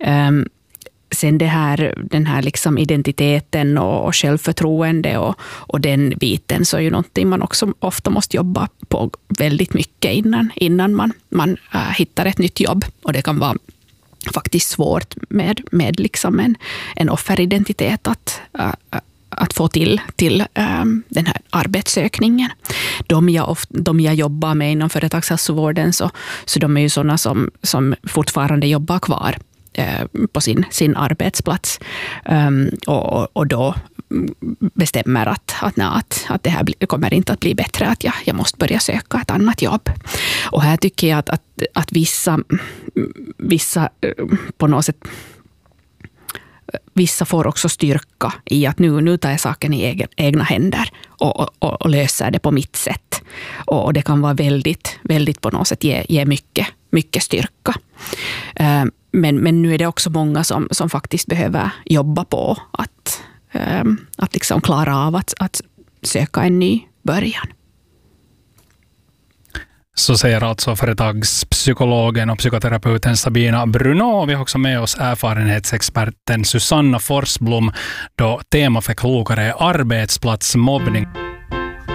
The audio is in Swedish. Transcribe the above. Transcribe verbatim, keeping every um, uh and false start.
Um, sen det här, den här liksom identiteten och, och självförtroende och, och den biten, så är ju någonting man också ofta måste jobba på väldigt mycket innan, innan man, man uh, hittar ett nytt jobb. Och det kan vara faktiskt svårt med, med liksom en, en offeridentitet att, uh, att få till, till um, den här arbetssökningen. De jag, of, de jag jobbar med inom företagshälsovården, så, så de är ju sådana som, som fortfarande jobbar kvar på sin, sin arbetsplats um, och, och då bestämmer att, att, nej, att, att det här blir, kommer inte att bli bättre, att jag, jag måste börja söka ett annat jobb. Och här tycker jag att, att, att vissa, vissa på något sätt vissa får också styrka i att nu, nu tar jag saken i egen, egna händer och, och, och löser det på mitt sätt. Och, och det kan vara väldigt, väldigt på något sätt ge, ge mycket, mycket styrka. Um, Men, men nu är det också många som, som faktiskt behöver jobba på att, um, att liksom klara av att, att söka en ny början. Så säger alltså företagspsykologen och psykoterapeuten Sabina Bruno. Vi har också med oss erfarenhetsexperten Susanna Forsblom, då tema för klokare är arbetsplatsmobbning.